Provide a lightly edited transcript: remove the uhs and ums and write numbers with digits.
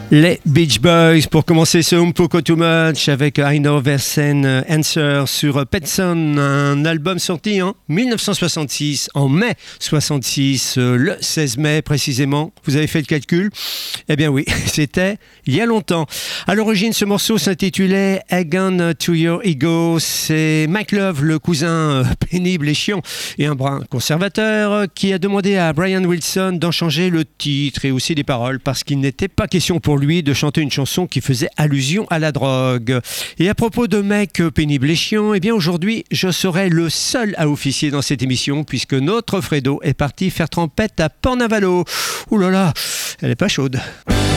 Les Beach Boys pour commencer ce Umpoko Too Much avec I Know There's an Answer sur Petson, un album sorti en 1966, en mai 66, le 16 mai précisément. Vous avez fait le calcul? Eh bien oui, c'était il y a longtemps. À l'origine, ce morceau s'intitulait Again to Your Ego. C'est Mike Love, le cousin pénible et chiant et un brin conservateur, qui a demandé à Brian Wilson d'en changer le titre et aussi les paroles parce qu'il n'était pas question pour lui de chanter une chanson qui faisait allusion à la drogue. Et à propos de mecs pénibles et chiants, eh bien aujourd'hui, je serai le seul à officier dans cette émission puisque notre Fredo est parti faire trempette à Pornavalo. Ouh là là, elle est pas chaude.